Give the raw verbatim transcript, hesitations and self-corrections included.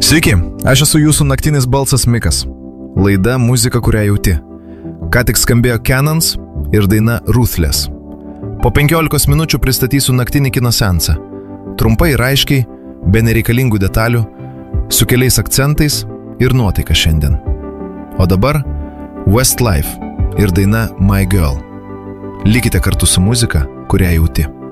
Sveiki, aš esu jūsų naktinis balsas Mikas. Laida Muzika, kurią jauti. Ką tik skambėjo Cannons ir daina Ruthless. Po penkiolikos minučių pristatysiu naktinį kino seansą. Trumpai ir aiškiai, be nereikalingų detalių, su keliais akcentais ir nuotaika šiandien. O dabar Westlife ir daina My Girl. Likite kartu su muzika, kurią jauti.